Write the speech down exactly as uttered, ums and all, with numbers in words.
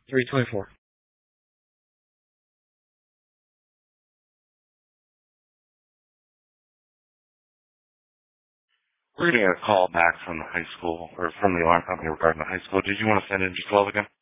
three twenty-four. We're getting a call back from the high school, or from the alarm company regarding the high school. Did you want to send in G twelve again?